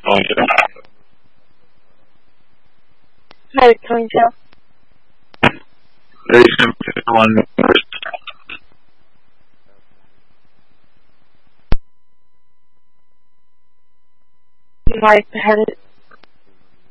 Hi, coming down. Very simple one. My head